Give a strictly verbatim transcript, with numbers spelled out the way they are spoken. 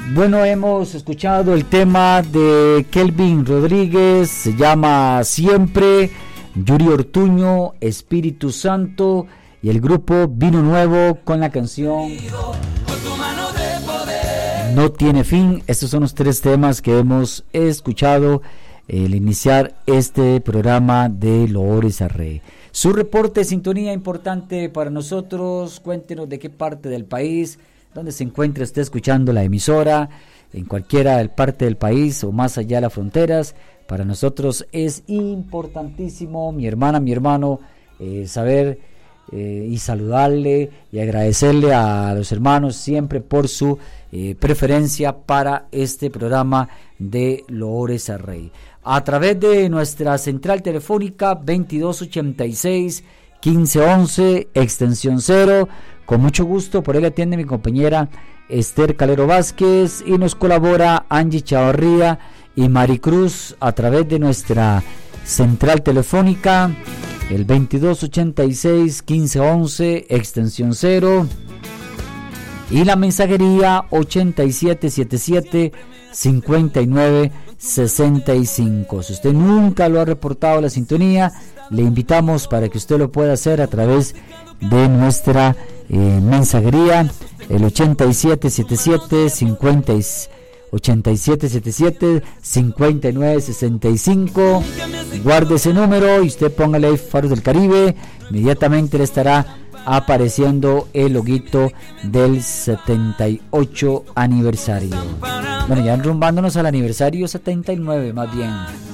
Bueno, hemos escuchado el tema de Kelvin Rodríguez, se llama Siempre, Yuri Ortuño, Espíritu Santo, y el grupo Vino Nuevo con la canción No Tiene Fin. Estos son los tres temas que hemos escuchado al iniciar este programa de Loores Arre. Su reporte de sintonía importante para nosotros. Cuéntenos de qué parte del país, dónde se encuentra usted escuchando la emisora, en cualquiera parte del país o más allá de las fronteras. Para nosotros es importantísimo, mi hermana, mi hermano, eh, saber eh, y saludarle y agradecerle a los hermanos siempre por su eh, preferencia para este programa de Loores Arre. A través de nuestra central telefónica veintidós ochenta y seis, quince once, extensión cero, con mucho gusto, por él atiende mi compañera Esther Calero Vázquez y nos colabora Angie Chavarría y Maricruz a través de nuestra central telefónica, el veintidós ochenta y seis, quince once, extensión cero, y la mensajería ochenta y siete setenta y siete, cincuenta y nueve sesenta y cinco. Si usted nunca lo ha reportado la sintonía, le invitamos para que usted lo pueda hacer a través de nuestra eh, mensajería, el ochenta y siete setenta y siete, cincuenta, ochenta y siete setenta y siete, cincuenta y nueve sesenta y cinco. Guarde ese número y usted póngale ahí Faros del Caribe, inmediatamente le estará apareciendo el loguito del setenta y ocho aniversario. Bueno, ya enrumbándonos al aniversario setenta y nueve más bien.